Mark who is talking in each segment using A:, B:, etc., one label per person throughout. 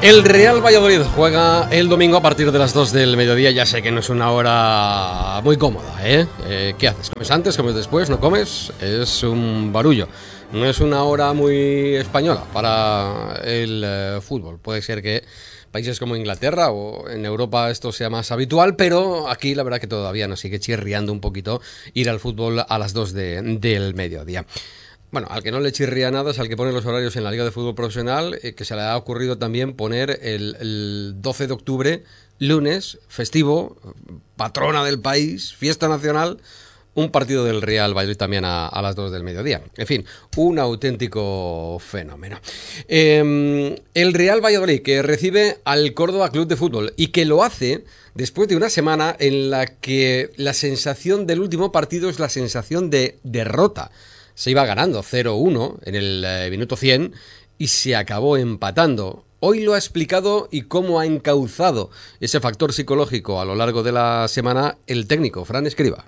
A: El Real Valladolid juega el domingo a partir de las 2 del mediodía. Ya sé que no es una hora muy cómoda, ¿eh? ¿Qué haces? ¿Comes antes? ¿Comes después? ¿No comes? Es un barullo. No es una hora muy española para el fútbol. Puede ser que países como Inglaterra o en Europa esto sea más habitual, pero aquí la verdad que todavía nos sigue chirriando un poquito ir al fútbol a las 2 del mediodía. Bueno, al que no le chirría nada es al que pone los horarios en la Liga de Fútbol Profesional, que se le ha ocurrido también poner el 12 de octubre, lunes, festivo, patrona del país, fiesta nacional, un partido del Real Valladolid también a las 2 del mediodía. En fin, un auténtico fenómeno. El Real Valladolid que recibe al Córdoba Club de Fútbol y que lo hace después de una semana en la que la sensación del último partido es la sensación de derrota. Se iba ganando 0-1 en el minuto 100 y se acabó empatando. Hoy lo ha explicado y cómo ha encauzado ese factor psicológico a lo largo de la semana el técnico, Fran Escribá.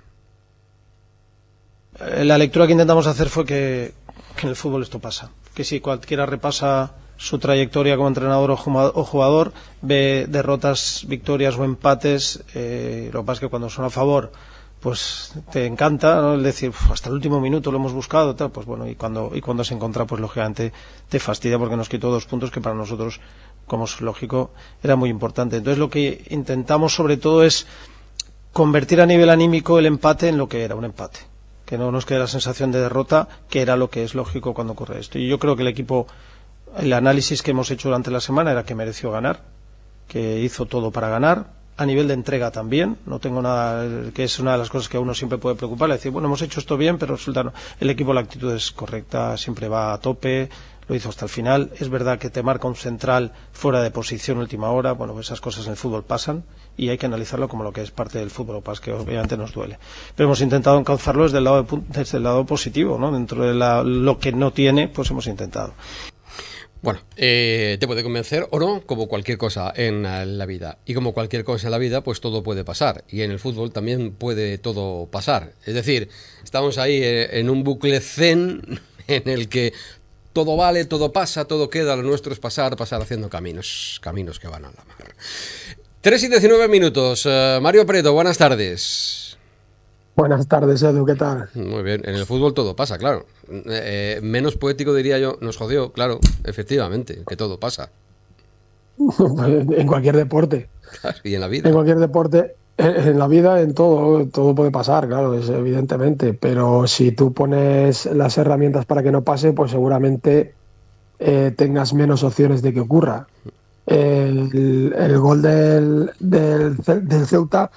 B: La lectura que intentamos hacer fue que en el fútbol esto pasa. Que si cualquiera repasa su trayectoria como entrenador o jugador, ve derrotas, victorias o empates, lo que pasa es que cuando son a favor pues te encanta, ¿no? El decir, hasta el último minuto lo hemos buscado, tal, pues bueno, y cuando se encuentra, pues lógicamente te fastidia porque nos quitó 2 puntos que para nosotros, como es lógico, era muy importante. Entonces lo que intentamos sobre todo es convertir a nivel anímico el empate en lo que era, un empate, que no nos quede la sensación de derrota, que era lo que es lógico cuando ocurre esto. Y yo creo que el equipo, el análisis que hemos hecho durante la semana era que mereció ganar, que hizo todo para ganar. A nivel de entrega también, no tengo nada, que es una de las cosas que a uno siempre puede preocupar, decir, bueno, hemos hecho esto bien, pero resulta no. El equipo, la actitud es correcta, siempre va a tope, lo hizo hasta el final. Es verdad que te marca un central fuera de posición última hora, bueno, pues esas cosas en el fútbol pasan y hay que analizarlo como lo que es parte del fútbol, pues que obviamente nos duele. Pero hemos intentado encauzarlo desde el lado positivo, ¿no? Dentro de lo que no tiene, pues hemos intentado.
A: Bueno, te puede convencer o no, como cualquier cosa en la vida. Y como cualquier cosa en la vida, pues todo puede pasar. Y en el fútbol también puede todo pasar. Es decir, estamos ahí en un bucle zen en el que todo vale, todo pasa, todo queda. Lo nuestro es pasar haciendo caminos que van a la mar. 3:19. Mario Preto, buenas tardes.
C: Buenas tardes, Edu, ¿qué tal?
A: Muy bien, en el fútbol todo pasa, claro. Menos poético diría yo, nos jodió, claro, efectivamente, que todo pasa.
C: En cualquier deporte.
A: Claro, y en la vida.
C: En cualquier deporte, en la vida, en todo puede pasar, claro, es evidentemente. Pero si tú pones las herramientas para que no pase, pues seguramente tengas menos opciones de que ocurra. El gol del Ceuta...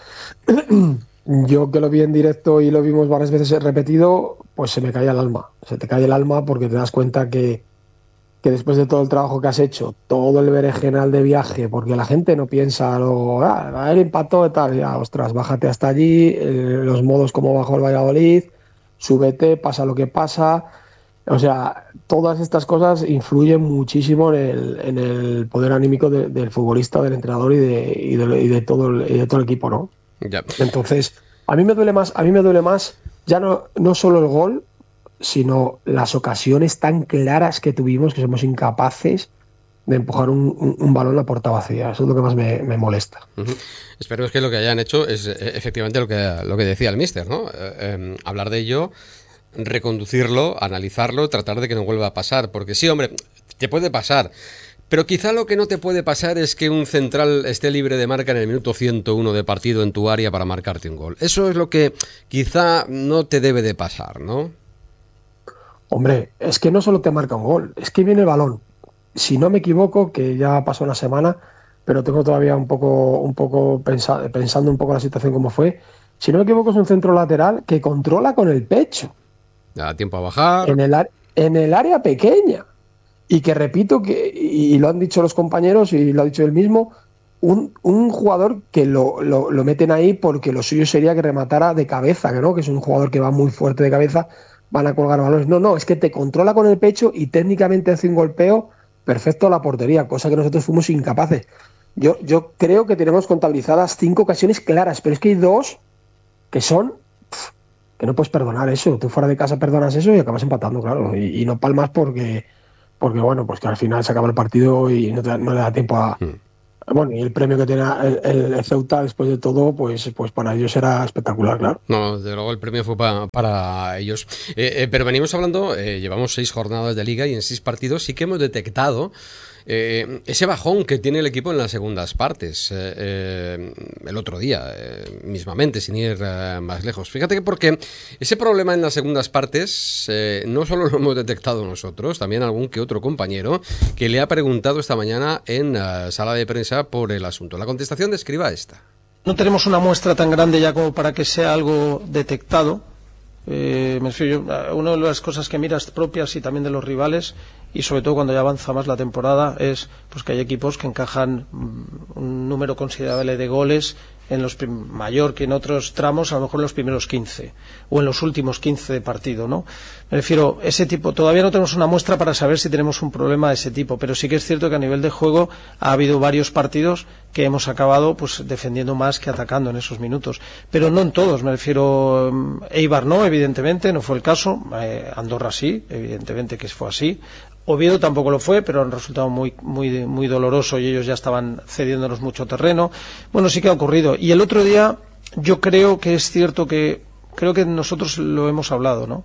C: Yo que lo vi en directo y lo vimos varias veces repetido, pues se me cae el alma. Se te cae el alma porque te das cuenta que después de todo el trabajo que has hecho, todo el berenjenal de viaje, porque la gente no piensa, él empató y tal, ya, ostras, bájate hasta allí, los modos como bajó el Valladolid, súbete, pasa lo que pasa. O sea, todas estas cosas influyen muchísimo en el poder anímico del futbolista, del entrenador y de todo el equipo, ¿no?
A: Ya.
C: Entonces, a mí me duele más ya no solo el gol, sino las ocasiones tan claras que tuvimos que somos incapaces de empujar un balón a puerta vacía. Eso es lo que más me molesta.
A: Uh-huh. Espero que lo que hayan hecho es efectivamente lo que decía el míster, ¿no? Hablar de ello, reconducirlo, analizarlo, tratar de que no vuelva a pasar, porque sí, hombre, te puede pasar. Pero quizá lo que no te puede pasar es que un central esté libre de marca en el minuto 101 de partido en tu área para marcarte un gol. Eso es lo que quizá no te debe de pasar, ¿no?
C: Hombre, es que no solo te marca un gol, es que viene el balón. Si no me equivoco, que ya pasó una semana, pero tengo todavía un poco pensando un poco la situación como fue. Si no me equivoco, es un centro lateral que controla con el pecho.
A: Da tiempo a bajar.
C: En el área pequeña. Y que repito, y lo han dicho los compañeros y lo ha dicho él mismo, un jugador que lo meten ahí porque lo suyo sería que rematara de cabeza, ¿no? Que es un jugador que va muy fuerte de cabeza, van a colgar balones. No, es que te controla con el pecho y técnicamente hace un golpeo perfecto a la portería, cosa que nosotros fuimos incapaces. Yo creo que tenemos contabilizadas 5 ocasiones claras, pero es que hay 2 que son... que no puedes perdonar eso. Tú fuera de casa perdonas eso y acabas empatando, claro. Y no palmas porque porque bueno, pues que al final se acaba el partido y no le da tiempo a... Bueno, y el premio que tiene el Ceuta después de todo, pues para ellos era espectacular, claro.
A: No, desde luego el premio fue para ellos. Pero venimos hablando, llevamos 6 jornadas de liga y en 6 partidos sí que hemos detectado ese bajón que tiene el equipo en las segundas partes. El otro día, mismamente, sin ir más lejos. Fíjate que porque ese problema en las segundas partes no solo lo hemos detectado nosotros, también algún que otro compañero que le ha preguntado esta mañana en sala de prensa por el asunto. La contestación de Escribá esta.
B: No tenemos una muestra tan grande ya como para que sea algo detectado. Me refiero una de las cosas que miras propias y también de los rivales, y sobre todo cuando ya avanza más la temporada, es pues que hay equipos que encajan un número considerable de goles en los mayor que en otros tramos, a lo mejor en los primeros 15 o en los últimos 15 de partido, ¿no? Me refiero, ese tipo, todavía no tenemos una muestra para saber si tenemos un problema de ese tipo, pero sí que es cierto que a nivel de juego ha habido varios partidos que hemos acabado pues defendiendo más que atacando en esos minutos, pero no en todos. Me refiero, Eibar no, evidentemente no fue el caso, Andorra sí, evidentemente que fue así. Oviedo tampoco lo fue, pero han resultado muy doloroso y ellos ya estaban cediéndonos mucho terreno. Bueno, sí que ha ocurrido. Y el otro día yo creo que es cierto que, creo que nosotros lo hemos hablado, ¿no?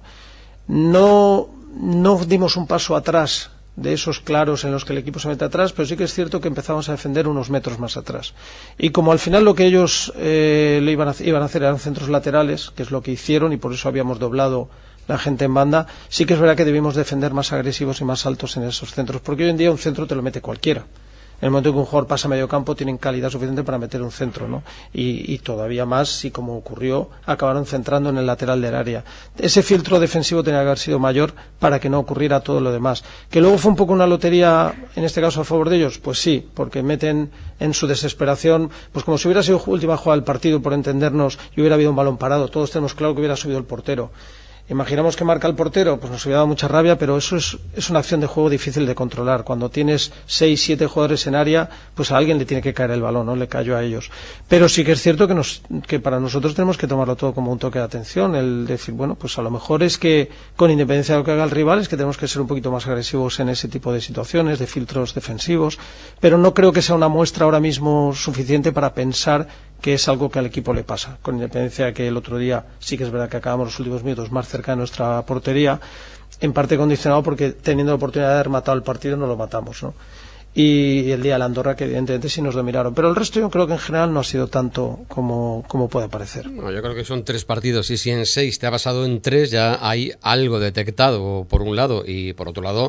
B: No dimos un paso atrás de esos claros en los que el equipo se mete atrás, pero sí que es cierto que empezamos a defender unos metros más atrás. Y como al final lo que ellos iban a hacer eran centros laterales, que es lo que hicieron, y por eso habíamos doblado la gente en banda, sí que es verdad que debimos defender más agresivos y más altos en esos centros, porque hoy en día un centro te lo mete cualquiera. En el momento en que un jugador pasa a medio campo tienen calidad suficiente para meter un centro, ¿no? Y todavía más si, como ocurrió, acabaron centrando en el lateral del área. Ese filtro defensivo tenía que haber sido mayor para que no ocurriera todo lo demás. Que luego fue un poco una lotería, en este caso a favor de ellos, pues sí, porque meten en su desesperación, pues como si hubiera sido última jugada del partido, por entendernos, y hubiera habido un balón parado, todos tenemos claro que hubiera subido el portero. Imaginamos que marca el portero, pues nos hubiera dado mucha rabia, pero eso es una acción de juego difícil de controlar. Cuando tienes 6, 7 jugadores en área, pues a alguien le tiene que caer el balón, ¿no? Le cayó a ellos. Pero sí que es cierto que para nosotros tenemos que tomarlo todo como un toque de atención, el decir, bueno, pues a lo mejor es que, con independencia de lo que haga el rival, es que tenemos que ser un poquito más agresivos en ese tipo de situaciones, de filtros defensivos, pero no creo que sea una muestra ahora mismo suficiente para pensar que es algo que al equipo le pasa, con independencia de que el otro día sí que es verdad que acabamos los últimos minutos más cerca de nuestra portería, en parte condicionado porque teniendo la oportunidad de haber matado el partido no lo matamos, ¿no? Y el día de la Andorra, que evidentemente sí nos dominaron, pero el resto yo creo que en general no ha sido tanto como puede parecer.
A: No, yo creo que son 3 partidos y si en 6 te ha pasado en 3 ya hay algo detectado por un lado, y por otro lado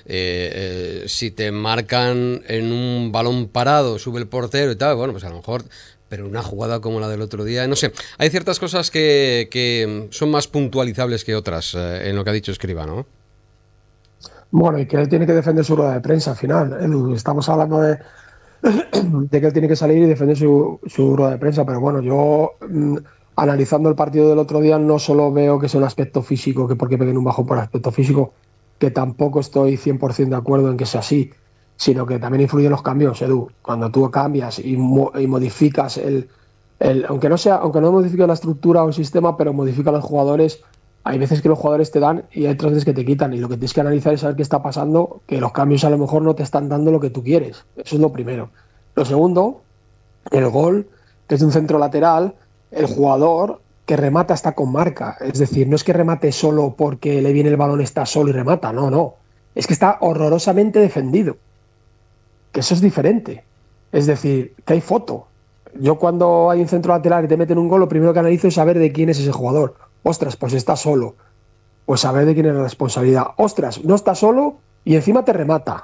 A: si te marcan en un balón parado, sube el portero y tal, bueno, pues a lo mejor, pero una jugada como la del otro día, no sé, hay ciertas cosas que son más puntualizables que otras en lo que ha dicho Escribá, ¿no?
C: Bueno, y que él tiene que defender su rueda de prensa al final. Estamos hablando de que él tiene que salir y defender su rueda de prensa, pero bueno, yo analizando el partido del otro día no solo veo que es un aspecto físico, que porque peguen un bajo por aspecto físico, que tampoco estoy 100% de acuerdo en que sea así, sino que también influyen los cambios, Edu. Cuando tú cambias y modificas aunque no modifique la estructura o el sistema, pero modifica a los jugadores, hay veces que los jugadores te dan y hay otras veces que te quitan, y lo que tienes que analizar es saber qué está pasando, que los cambios a lo mejor no te están dando lo que tú quieres. Eso es lo primero. Lo segundo, el gol, que es de un centro lateral, el jugador que remata está con marca. Es decir, no es que remate solo porque le viene el balón, está solo y remata. No. Es que está horrorosamente defendido. Que eso es diferente. Es decir, que hay foto. Yo cuando hay un centro lateral y te meten un gol, lo primero que analizo es saber de quién es ese jugador. Ostras, pues está solo. Pues saber de quién es la responsabilidad. Ostras, no está solo y encima te remata.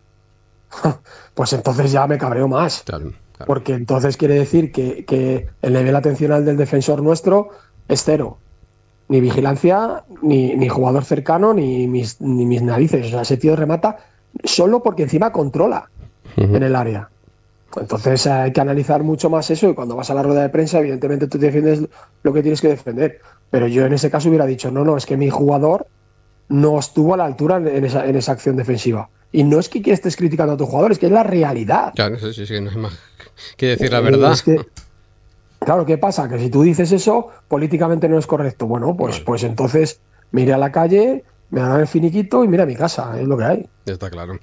C: Pues entonces ya me cabreo más. Claro. Porque entonces quiere decir que el nivel atencional del defensor nuestro es cero. Ni vigilancia, ni jugador cercano, ni mis narices. O sea, ese tío remata solo porque encima controla en el área. Entonces hay que analizar mucho más eso, y cuando vas a la rueda de prensa, evidentemente tú defiendes lo que tienes que defender. Pero yo en ese caso hubiera dicho, no, es que mi jugador no estuvo a la altura en esa acción defensiva. Y no es que estés criticando a tu jugador, es que es la realidad.
A: Claro, sí, no hay más que decir la verdad.
C: Es que, claro, ¿qué pasa? Que si tú dices eso, políticamente no es correcto. Bueno, pues entonces mire a la calle me darán el finiquito y mira a mi casa, es lo que hay.
A: Está claro.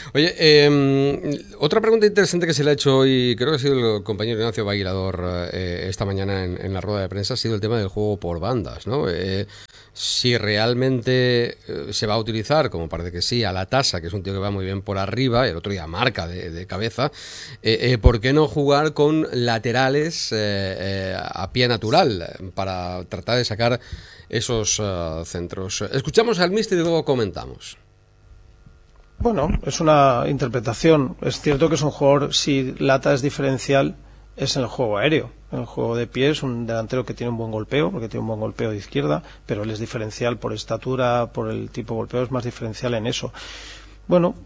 A: Oye, otra pregunta interesante que se le ha hecho hoy, creo que ha sido el compañero Ignacio Bailador esta mañana en la rueda de prensa, ha sido el tema del juego por bandas, ¿no? Si realmente se va a utilizar, como parece que sí, a la Tasa, que es un tío que va muy bien por arriba, el otro día marca de cabeza, ¿por qué no jugar con laterales a pie natural para tratar de sacar esos centros? Escuchamos al míster y luego comentamos.
B: Bueno, es una interpretación. Es cierto que es un jugador, si Lata es diferencial, es en el juego aéreo. En el juego de pie es un delantero que tiene un buen golpeo, porque tiene un buen golpeo de izquierda, pero él es diferencial por estatura, por el tipo de golpeo, es más diferencial en eso. Bueno,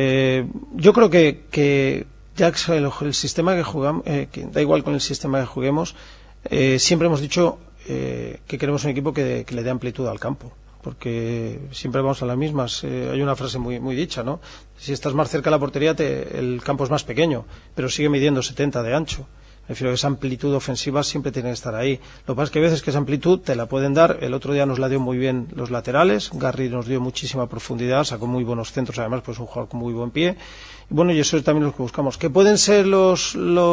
B: yo creo que ya el sistema que jugamos, que da igual con el sistema que juguemos, siempre hemos dicho que queremos un equipo que le dé amplitud al campo, porque siempre vamos a las mismas. Hay una frase muy dicha, ¿no? Si estás más cerca de la portería, el campo es más pequeño, pero sigue midiendo 70 de ancho. Refiero que esa amplitud ofensiva siempre tiene que estar ahí. Lo que pasa es que a veces que esa amplitud te la pueden dar. El otro día nos la dio muy bien los laterales. Garry nos dio muchísima profundidad, sacó muy buenos centros, además, pues un jugador con muy buen pie. Y bueno, y eso es también lo que buscamos. Que pueden ser los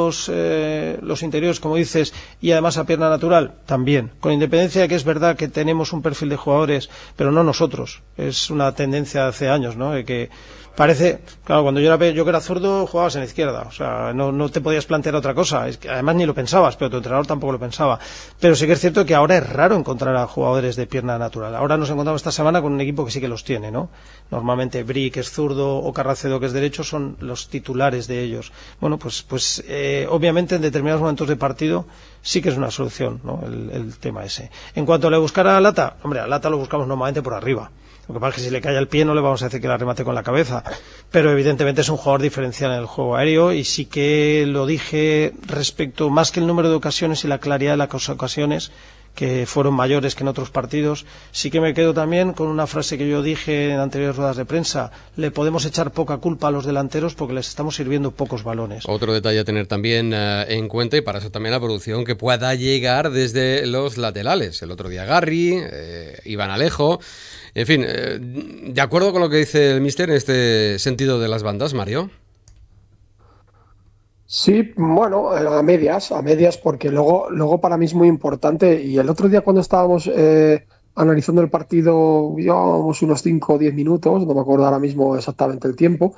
B: interiores, como dices, y además a pierna natural, también. Con independencia de que es verdad que tenemos un perfil de jugadores, pero no nosotros. Es una tendencia de hace años, ¿no? De que parece, claro, cuando yo que era zurdo jugabas en la izquierda, o sea, no te podías plantear otra cosa, es que además ni lo pensabas, pero tu entrenador tampoco lo pensaba. Pero sí que es cierto que ahora es raro encontrar a jugadores de pierna natural. Ahora nos encontramos esta semana con un equipo que sí que los tiene, ¿no? Normalmente Bri, que es zurdo, o Carracedo, que es derecho, son los titulares de ellos. Bueno, pues obviamente en determinados momentos de partido sí que es una solución, ¿no? El tema ese. En cuanto a le buscar a Lata, hombre, a Lata lo buscamos normalmente por arriba. Lo que pasa es que si le cae al pie no le vamos a decir que la remate con la cabeza, pero evidentemente es un jugador diferencial en el juego aéreo, y sí que lo dije respecto, más que el número de ocasiones y la claridad de las ocasiones, que fueron mayores que en otros partidos, sí que me quedo también con una frase que yo dije en anteriores ruedas de prensa: le podemos echar poca culpa a los delanteros porque les estamos sirviendo pocos balones.
A: Otro detalle a tener también en cuenta, y para eso también la producción que pueda llegar desde los laterales. El otro día Garry, Iván Alejo, en fin, de acuerdo con lo que dice el míster en este sentido de las bandas, Mario.
C: Sí, bueno, a medias, porque luego para mí es muy importante. Y el otro día cuando estábamos analizando el partido, llevábamos unos 5 o 10 minutos, no me acuerdo ahora mismo exactamente el tiempo,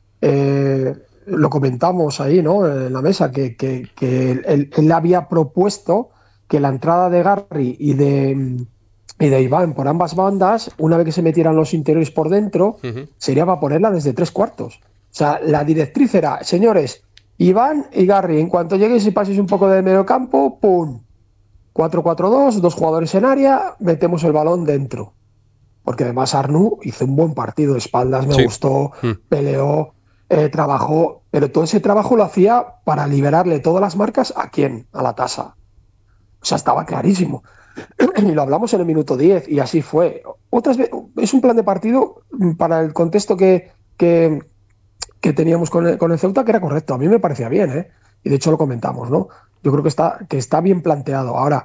C: lo comentamos ahí, ¿no? En la mesa, que él había propuesto que la entrada de Garry y de Iván por ambas bandas, una vez que se metieran los interiores por dentro, sería para ponerla desde 3 cuartos. O sea, la directriz era: señores, Iván y Garry, en cuanto lleguéis y paséis un poco de medio campo, ¡pum! 4-4-2, dos jugadores en área, metemos el balón dentro. Porque además Arnau hizo un buen partido de espaldas, me gustó, peleó, trabajó, pero todo ese trabajo lo hacía para liberarle todas las marcas ¿a quién? A la Tasa. O sea, estaba clarísimo. Y lo hablamos en el minuto 10 y así fue. Otras veces, es un plan de partido para el contexto que teníamos con el Ceuta, que era correcto. A mí me parecía bien, ¿eh? Y de hecho lo comentamos, ¿no? Yo creo que está bien planteado. Ahora,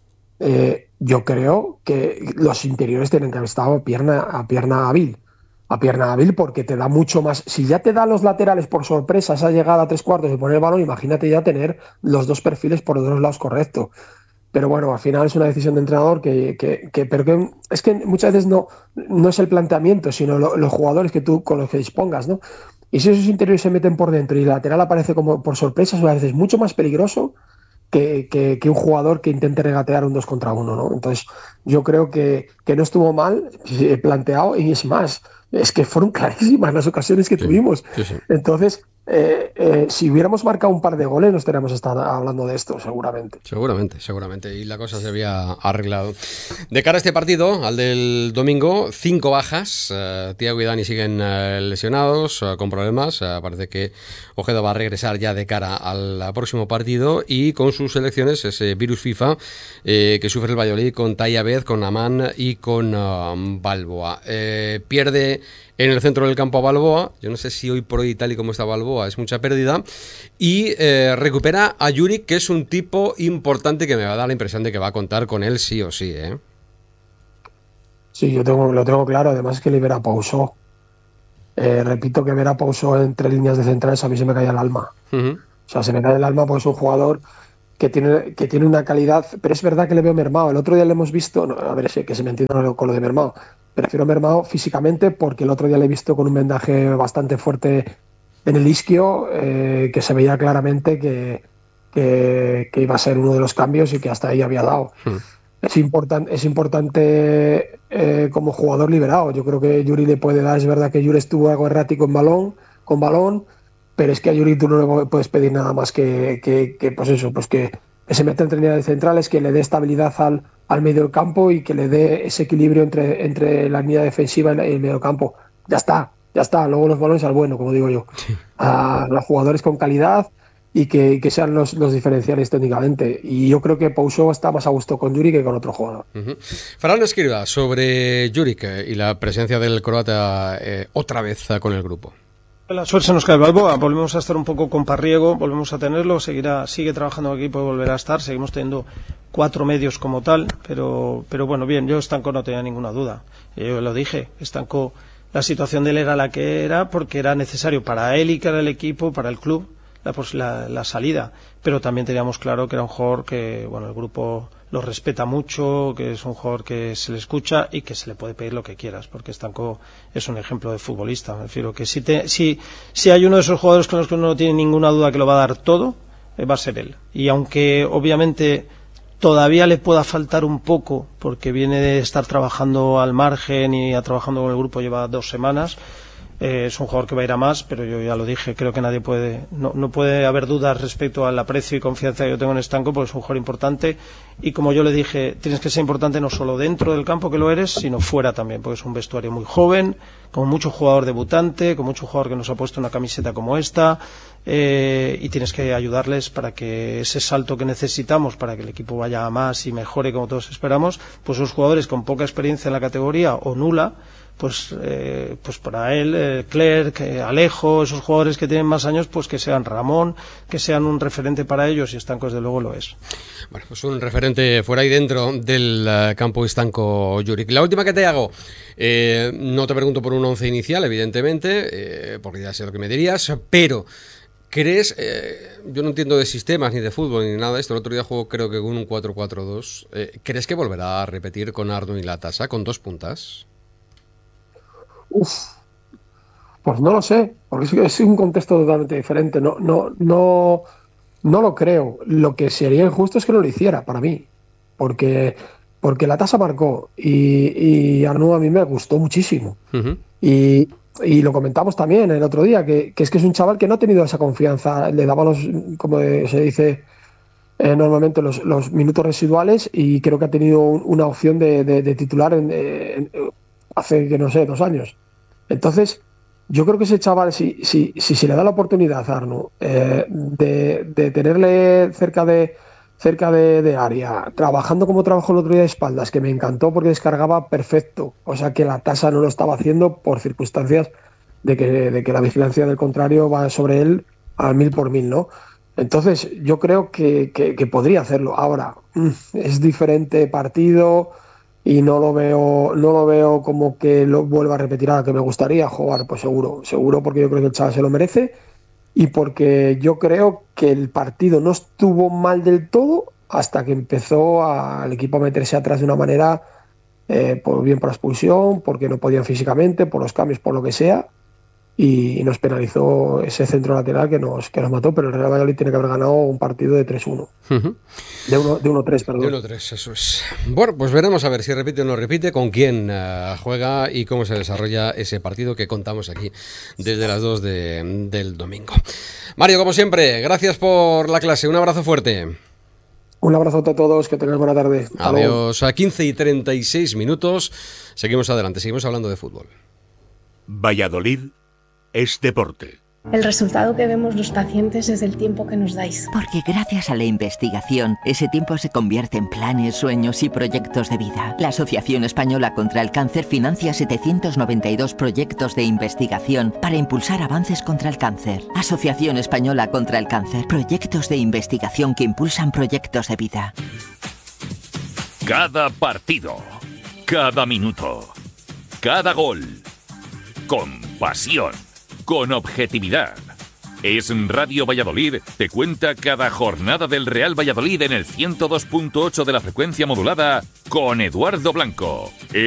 C: yo creo que los interiores tienen que haber estado a pierna hábil. A pierna hábil, porque te da mucho más. Si ya te dan los laterales por sorpresa esa llegada a 3 cuartos y poner el balón, imagínate ya tener los dos perfiles por los dos lados correctos. Pero bueno, al final es una decisión de entrenador pero que es que muchas veces no es el planteamiento, sino los jugadores con los que dispongas, ¿no? Y si esos interiores se meten por dentro y el lateral aparece como por sorpresa, es a veces mucho más peligroso que un jugador que intente regatear un 2 contra 1, ¿no? Entonces, yo creo que no estuvo mal planteado, y es más, es que fueron clarísimas las ocasiones que tuvimos.
A: Sí.
C: Entonces, si hubiéramos marcado un par de goles, no estaríamos hablando de esto, seguramente.
A: Seguramente. Y la cosa se había arreglado. De cara a este partido, al del domingo, 5 bajas. Thiago y Dani siguen lesionados, con problemas. Parece que Ojeda va a regresar ya de cara al próximo partido. Y con sus selecciones, ese virus FIFA que sufre el Valladolid con Tay Abed, con Amán y con Balboa. Pierde en el centro del campo a Balboa. Yo no sé si hoy por hoy, tal y como está Balboa, es mucha pérdida. Y recupera a Juric, que es un tipo importante que me va a dar la impresión de que va a contar con él sí o sí, ¿eh?
C: Sí, lo tengo claro, además que libera a Pausó. Repito que ver a Pausó entre líneas de centrales a mí se me cae el alma.
A: Ujú.
C: O sea, se me cae el alma porque es un jugador que tiene una calidad, pero es verdad que le veo mermado. El otro día le hemos visto, no, a ver, que se me entienda con lo de mermado, prefiero mermado físicamente porque el otro día le he visto con un vendaje bastante fuerte en el isquio, que se veía claramente que iba a ser uno de los cambios y que hasta ahí había dado.
A: Hmm.
C: Es importante como jugador liberado. Yo creo que Yuri le puede dar, es verdad que Yuri estuvo algo errático con balón, pero es que a Yuri tú no le puedes pedir nada más que pues eso, pues que se meta entre líneas centrales, que le dé estabilidad al medio del campo y que le dé ese equilibrio entre la línea defensiva y el medio del campo. Ya está. Luego los balones al bueno, como digo yo. A los jugadores con calidad y que sean los diferenciales técnicamente. Y yo creo que Pausó está más a gusto con Juric que con otro jugador.
A: Fran Escriba, sobre Juric y la presencia del croata otra vez con el grupo.
B: La suerte se nos cae Balboa, volvemos a estar un poco con Parriego, volvemos a tenerlo, sigue trabajando aquí, puede volver a estar, seguimos teniendo 4 medios como tal, pero bueno, bien, yo Stanco no tenía ninguna duda, yo lo dije, Stanco, la situación de él era la que era porque era necesario para él y para el equipo, para el club, la salida, pero también teníamos claro que era un jugador que, bueno, el grupo lo respeta mucho, que es un jugador que se le escucha y que se le puede pedir lo que quieras, porque Stanco es un ejemplo de futbolista. Me refiero que si hay uno de esos jugadores con los que uno no tiene ninguna duda que lo va a dar todo, va a ser él. Y aunque obviamente todavía le pueda faltar un poco, porque viene de estar trabajando al margen y trabajando con el grupo lleva 2 semanas, es un jugador que va a ir a más, pero yo ya lo dije, creo que nadie no puede haber dudas respecto al aprecio y confianza que yo tengo en Stanco, porque es un jugador importante y como yo le dije, tienes que ser importante no solo dentro del campo que lo eres, sino fuera también, porque es un vestuario muy joven, con mucho jugador debutante, con mucho jugador que nos ha puesto una camiseta como esta, y tienes que ayudarles para que ese salto que necesitamos para que el equipo vaya a más y mejore como todos esperamos, pues esos jugadores con poca experiencia en la categoría o nula, pues para él, Clerc, Alejo, esos jugadores que tienen más años, pues que sean Ramón, que sean un referente para ellos, y Stanco desde luego lo es.
A: Bueno, pues un referente fuera y dentro del campo Stanco Juric. La última que te hago, no te pregunto por un 11 inicial, evidentemente, porque ya sé lo que me dirías, pero ¿crees? Yo no entiendo de sistemas ni de fútbol ni nada de esto. El otro día jugó creo que con un 4-4-2. ¿Crees que volverá a repetir con Ardu y Latasa, con 2 puntas?
C: Pues no lo sé, porque es un contexto totalmente diferente. No lo creo. Lo que sería injusto es que no lo hiciera, para mí. Porque la tasa marcó y Arnaud a mí me gustó muchísimo.
A: Uh-huh.
C: Y lo comentamos también el otro día, que es que es un chaval que no ha tenido esa confianza. Le daba como se dice normalmente, los minutos residuales y creo que ha tenido una opción de titular hace, que no sé, 2 años. Entonces, yo creo que ese chaval, si se le da la oportunidad a Arnaud de tenerle cerca de área, trabajando como trabajó el otro día de espaldas, que me encantó porque descargaba perfecto, o sea que la tasa no lo estaba haciendo por circunstancias de que la vigilancia del contrario va sobre él al 1000 por 1000, ¿no? Entonces, yo creo que podría hacerlo. Ahora, es diferente partido y no lo veo como que lo vuelva a repetir a la que me gustaría jugar, pues seguro, porque yo creo que el chaval se lo merece y porque yo creo que el partido no estuvo mal del todo hasta que empezó al equipo a meterse atrás de una manera, bien por la expulsión, porque no podían físicamente, por los cambios, por lo que sea, y nos penalizó ese centro lateral que nos mató, pero el Real Valladolid tiene que haber ganado un partido de 3-1.
A: Uh-huh.
C: De 1-3, perdón.
A: De 1-3, eso es. Bueno, pues veremos a ver si repite o no repite, con quién juega y cómo se desarrolla ese partido que contamos aquí desde las 2 del domingo. Mario, como siempre, gracias por la clase. Un abrazo fuerte.
C: Un abrazo a todos, que tengáis buena tarde. Hasta
A: Adiós. A 15:36, seguimos adelante, seguimos hablando de fútbol.
D: Valladolid es deporte.
E: El resultado que vemos los pacientes es el tiempo que nos dais.
F: Porque gracias a la investigación, ese tiempo se convierte en planes, sueños y proyectos de vida. La Asociación Española contra el Cáncer financia 792 proyectos de investigación para impulsar avances contra el cáncer. Asociación Española contra el Cáncer. Proyectos de investigación que impulsan proyectos de vida.
D: Cada partido,
G: Cada minuto, cada gol, con pasión, con objetividad. Es Radio Valladolid, te cuenta cada jornada del Real Valladolid en el 102.8 de la frecuencia modulada con Eduardo Blanco.